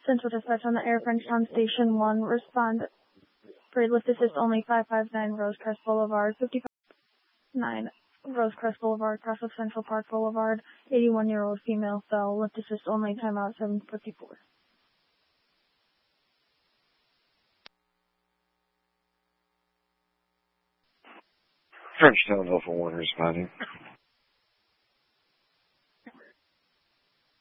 Central Dispatch on the air, Frenchtown Station 1, respond. Grade lift assist only 559 Rosecrest Boulevard, 559 Rosecrest Boulevard, cross of Central Park Boulevard, 81-year-old female fell, lift assist only, timeout 7:54. Frenchtown Alpha 1 responding.